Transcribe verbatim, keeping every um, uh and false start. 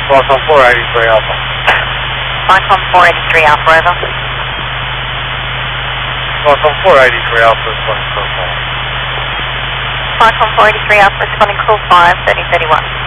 Welcome four eighty-three Alpha. Welcome four eighty-three Alpha, over. Welcome four eighty-three Alpha, responding call five. Welcome four eighty-three Alpha, responding call five, thirty thirty-one.